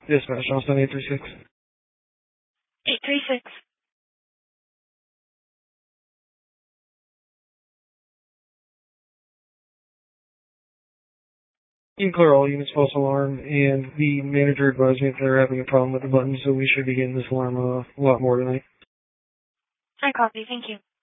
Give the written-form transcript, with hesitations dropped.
Dispatch, Austin 836. 836. You can clear all units, false alarm, and the manager advised me that they're having a problem with the button, so we should be getting this alarm a lot more tonight. I copy, thank you.